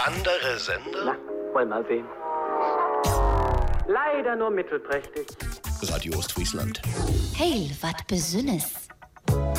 Andere Sender? Na, wollen mal sehen. Leider nur mittelprächtig. Radio Ostfriesland. Heil, wat Besünnes.